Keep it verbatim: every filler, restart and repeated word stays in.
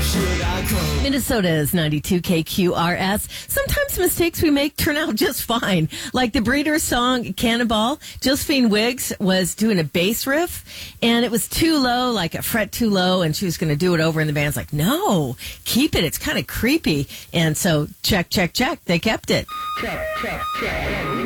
Minnesota's ninety-two K Q R S. Sometimes mistakes we make turn out just fine. Like the Breeders' song, Cannonball. Josephine Wiggs was doing a bass riff, and it was too low, like a fret too low, and she was going to do it over, and the band's like, no, keep it. It's kind of creepy. And so, check, check, check. They kept it. Check, check, check.